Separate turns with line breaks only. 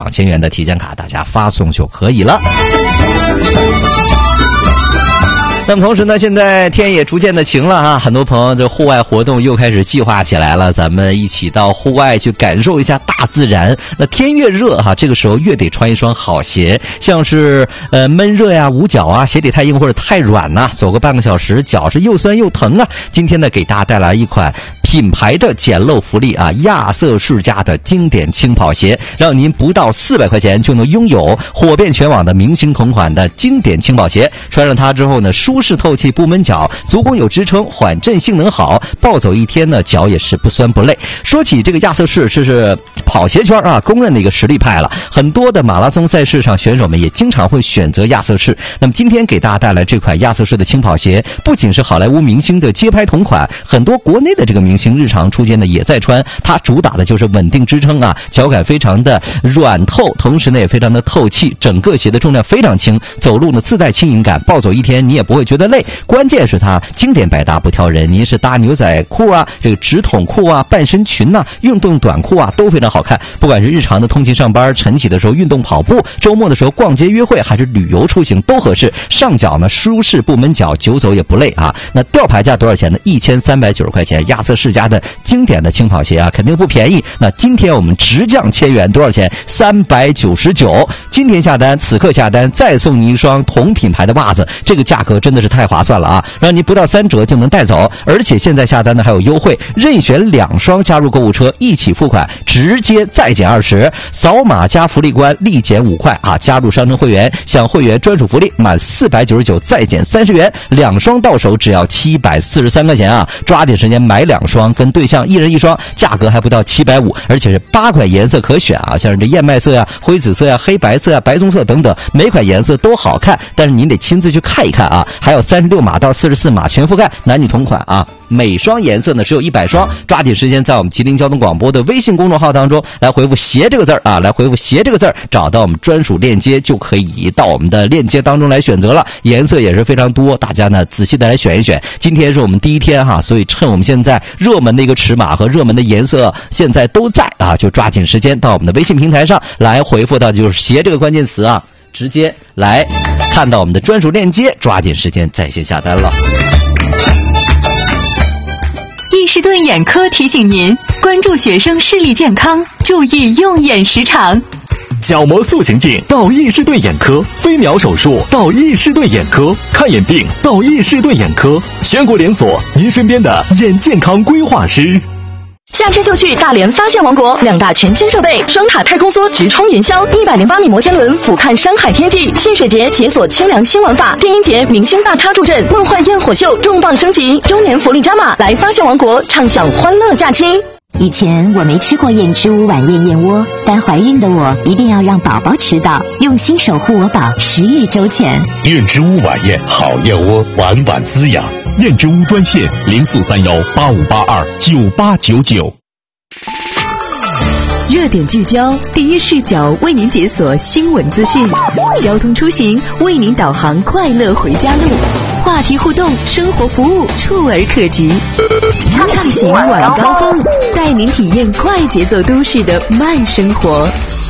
2000元的体检卡，大家发送就可以了。那么同时呢，现在天也逐渐的晴了啊，很多朋友这户外活动又开始计划起来了，咱们一起到户外去感受一下大自然。那天越热哈，这个时候越得穿一双好鞋，像是闷热呀、捂脚啊、鞋底太硬或者太软呐，走个半个小时脚是又酸又疼啊。今天呢，给大家带来一款品牌的简陋福利啊，亚瑟士家的经典轻跑鞋，让您不到400块钱就能拥有火遍全网的明星同款的经典轻跑鞋。穿上它之后呢，舒适透气不闷脚，足弓有支撑，缓震性能好，暴走一天呢脚也是不酸不累。说起这个亚瑟士，这是跑鞋圈啊公认的一个实力派了，很多的马拉松赛事上选手们也经常会选择亚瑟士。那么今天给大家带来这款亚瑟士的轻跑鞋，不仅是好莱坞明星的街拍同款，很多国内的这个明星日常出街呢也在穿。它主打的就是稳定支撑啊，脚感非常的软透，同时呢也非常的透气，整个鞋的重量非常轻，走路呢自带轻盈感，暴走一天你也不会觉得累。关键是它经典百搭不挑人，您是搭牛仔裤啊、这个直筒裤啊、半身裙啊、运动短裤啊都非常好看。不管是日常的通勤上班、晨起的时候运动跑步、周末的时候逛街约会，还是旅游出行都合适。上脚呢舒适不闷脚，久走也不累啊。那吊牌价多少钱呢？1390块钱，亚瑟士家的经典的轻跑鞋啊，肯定不便宜。那今天我们直降1000元，多少钱？399。今天下单，此刻下单，再送你一双同品牌的袜子，这个价格真的是太划算了啊！让你不到3折就能带走，而且现在下单呢还有优惠，任选2双加入购物车，一起付款，直接再减20，扫码加福利关立减5块啊！加入商城会员，享会员专属福利，满499再减30元，2双到手只要743块钱啊！抓紧时间买2双，跟对象1人1双，价格还不到750，而且是8款颜色可选啊，像是这燕麦色呀、灰紫色呀、黑白色呀、白棕色等等，每款颜色都好看，但是您得亲自去看一看啊！还有36码到44码全覆盖，男女同款啊！每双颜色呢只有100双，抓紧时间在我们吉林交通广播的微信公众号当中来回复鞋这个字啊，来回复鞋这个字，找到我们专属链接，就可以到我们的链接当中来选择了，颜色也是非常多，大家呢仔细的来选一选。今天是我们第一天哈，所以趁我们现在热门的一个尺码和热门的颜色现在都在啊，就抓紧时间到我们的微信平台上来回复到就是鞋这个关键词啊，直接来看到我们的专属链接，抓紧时间在线下单了。
易士顿眼科提醒您关注学生视力健康，注意用眼时长。
角膜塑形镜到易士顿眼科，飞秒手术到易士顿眼科，看眼病到易士顿眼科，全国连锁，您身边的眼健康规划师。
夏天就去大连发现王国，2大全新设备，双塔太空梭直冲云霄，108米摩天轮俯瞰山海天际，戏水节解锁清凉新玩法，电音节明星大咖助阵，梦幻焰火秀重磅升级，周年福利加码，来发现王国畅享欢乐假期。
以前我没吃过燕之屋晚宴燕窝，但怀孕的我一定要让宝宝吃到，用心守护我宝，食欲周全。
燕之屋晚宴好燕窝，晚晚滋养。燕之屋专线043185829899。
热点聚焦，第一视角为您解锁新闻资讯，交通出行为您导航快乐回家路，话题互动，生活服务触而可及，畅行晚高峰，带您体验快节奏都市的慢生活。